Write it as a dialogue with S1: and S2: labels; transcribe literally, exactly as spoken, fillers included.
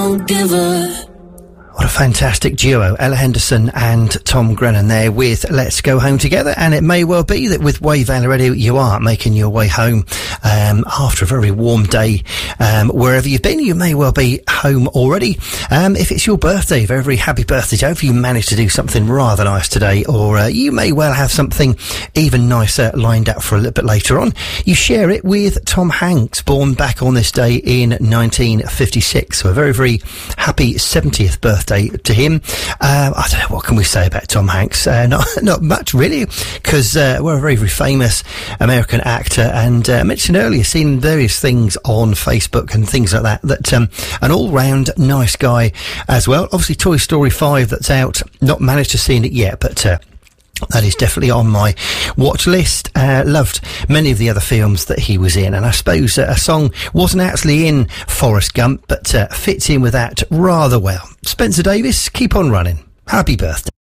S1: don't give a...
S2: What a fantastic duo, Ella Henderson and Tom Grennan there with Let's Go Home Together. And it may well be that with Wave Valley Radio you are making your way home um, after a very warm day. Um, wherever you've been, you may well be home already. Um, if it's your birthday, very, very happy birthday to you. If you managed to do something rather nice today, or uh, you may well have something even nicer lined up for a little bit later on. You share it with Tom Hanks, born back on this day in nineteen fifty-six. So a very, very happy seventieth birthday to him. Uh, I don't know, what can we say about Tom Hanks? Uh, not, not much really, because uh, we're a very, very famous American actor, and uh, I mentioned earlier, seen various things on Facebook and things like that, that um, an all-round nice guy as well. Obviously Toy Story five that's out, not managed to see it yet, but uh, that is definitely on my watch list. Uh, loved many of the other films that he was in, and I suppose uh, a song wasn't actually in Forrest Gump, but uh, fits in with that rather well. Spencer Davis, keep on running. Happy birthday.